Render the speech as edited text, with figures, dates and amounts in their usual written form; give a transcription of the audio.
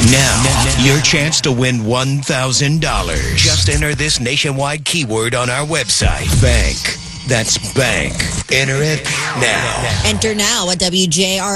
Now, your chance to win $1,000. Just enter this nationwide keyword on our website. Bank. That's bank. Enter it now. Enter now at WJR.